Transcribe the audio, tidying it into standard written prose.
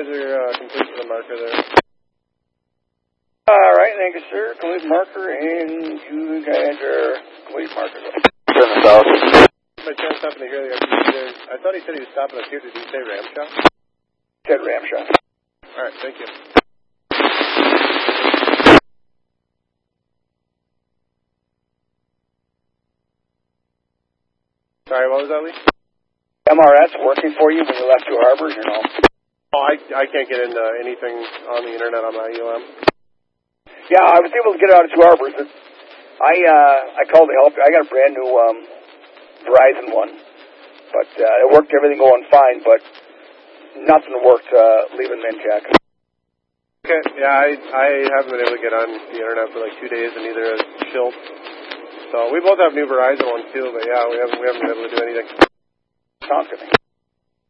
guys are complete for the marker there. All right, thank you, sir. Complete marker, and you guys are complete marker. Turn the south. By chance happened to hear the guy. I thought he said he was stopping us here. Did he say Ramshot? Said Ramshot. All right, thank you. Sorry, what was that, Lee? MRS working for you when you left Two Harbors, or no? Oh, I can't get into anything on the internet on my UM. Yeah, I was able to get out of Two Harbors. I called to help you. I got a brand new Verizon one, but it worked, everything going fine, but nothing worked leaving Minchak. Okay, yeah, I haven't been able to get on the internet for like 2 days, and neither has Schilt. So we both have new Verizon ones too, but yeah, we haven't been able to do anything. Sounds good.